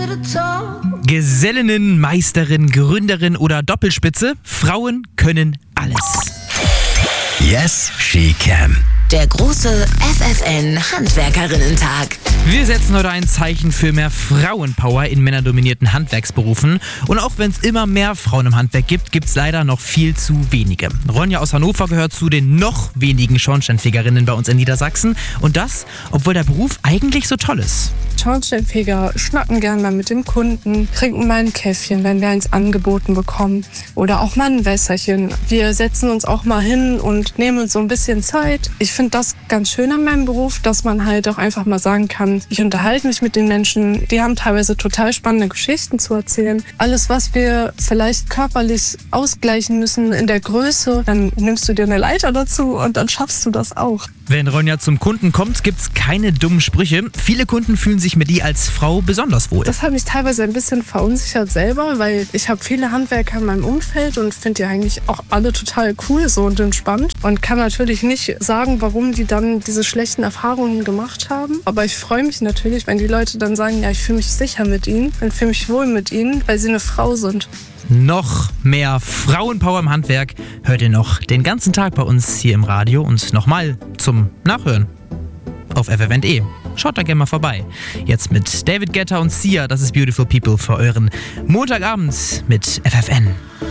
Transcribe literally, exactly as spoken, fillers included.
Gesellinnen, Meisterin, Gründerin oder Doppelspitze, Frauen können alles. Yes, she can. Der große F F N Handwerkerinnen-Tag. Wir setzen heute ein Zeichen für mehr Frauenpower in männerdominierten Handwerksberufen. Und auch wenn es immer mehr Frauen im Handwerk gibt, gibt es leider noch viel zu wenige. Ronja aus Hannover gehört zu den noch wenigen Schornsteinfegerinnen bei uns in Niedersachsen. Und das, obwohl der Beruf eigentlich so toll ist. Schornsteinfeger schnacken gern mal mit den Kunden, trinken mal ein Käffchen, wenn wir eins angeboten bekommen. Oder auch mal ein Wässerchen. Wir setzen uns auch mal hin und nehmen uns so ein bisschen Zeit. Ich finde das ganz schön an meinem Beruf, dass man halt auch einfach mal sagen kann, ich unterhalte mich mit den Menschen, die haben teilweise total spannende Geschichten zu erzählen. Alles, was wir vielleicht körperlich ausgleichen müssen in der Größe, dann nimmst du dir eine Leiter dazu und dann schaffst du das auch. Wenn Ronja zum Kunden kommt, gibt's keine dummen Sprüche. Viele Kunden fühlen sich mit ihr als Frau besonders wohl. Das hat mich teilweise ein bisschen verunsichert selber, weil ich habe viele Handwerker in meinem Umfeld und finde die eigentlich auch alle total cool so und entspannt und kann natürlich nicht sagen, warum die dann diese schlechten Erfahrungen gemacht haben. Aber ich freue mich natürlich, wenn die Leute dann sagen, ja, ich fühle mich sicher mit ihnen und fühle mich wohl mit ihnen, weil sie eine Frau sind. Noch mehr Frauenpower im Handwerk hört ihr noch den ganzen Tag bei uns hier im Radio und nochmal zum Nachhören auf F F N punkt de. Schaut da gerne mal vorbei. Jetzt mit David Guetta und Sia, das ist Beautiful People für euren Montagabend mit F F N.